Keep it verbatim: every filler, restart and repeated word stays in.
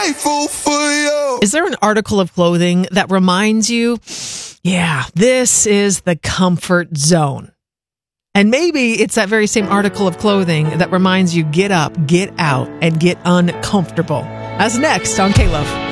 grateful for you. Is there an article of clothing that reminds you, yeah, this is the comfort zone? And maybe it's that very same article of clothing that reminds you, get up, get out, and get uncomfortable. That's next on K-Love.